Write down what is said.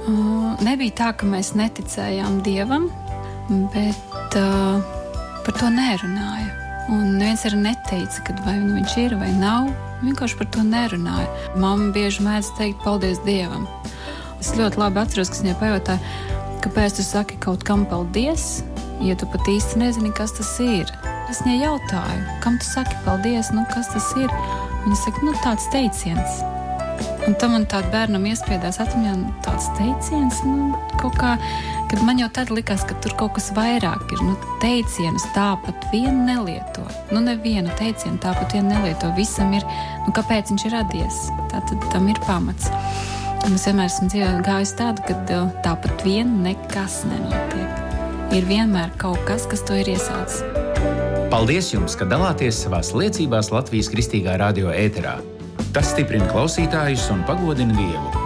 Nebija tā, ka mēs neticējām Dievam, bet par to nerunāja. Un neviens arī neteica, kad vai viņš ir vai nav. Vienkārši par to nerunāja. Mamma bieži mēdz teikt paldies Dievam. Es ļoti labi atceros, ka viņai pajautāja, kāpēc tu saki kaut kam paldies, ja tu pat īsti nezini, kas tas ir. Es viņai jautāju, kam tu saki paldies, kas tas ir? Viņa saka, tāds teiciens. Un tam man tāda bērnam iespiedās atmiņā, tāds teiciens, kaut kā, kad man jau tad likās, ka tur kaut kas vairāk ir. Teicienus tāpat vien nelieto. Nevienu teicienu tāpat vien nelieto. Visam ir, kāpēc viņš ir radies. Tātad tam ir pamats. Un es vienmēr esmu dzīvē gājis tādu, ka tāpat vien nekas nenotiek. Ir vienmēr kaut kas, kas to ir iesācis. Paldies jums, ka dalāties savās liecībās Latvijas Kristīgā radio ēterā. Tas stiprina klausītājus un pagodina Dievu.